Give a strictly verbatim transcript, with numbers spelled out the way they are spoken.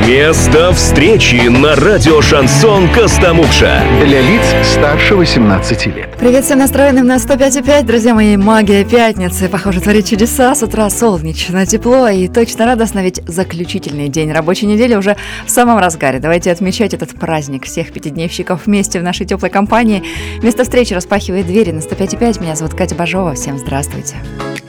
Место встречи на радио «Шансон Костомукша». Для лиц старше восемнадцати лет. Привет всем настроенным на сто пять и пять, друзья мои. Магия пятницы, похоже, творит чудеса. С утра солнечно, тепло и точно радостно, ведь заключительный день рабочей недели уже в самом разгаре. Давайте отмечать этот праздник всех пятидневщиков вместе в нашей теплой компании. Место встречи распахивает двери на сто пять и пять. Меня зовут Катя Бажова. Всем здравствуйте.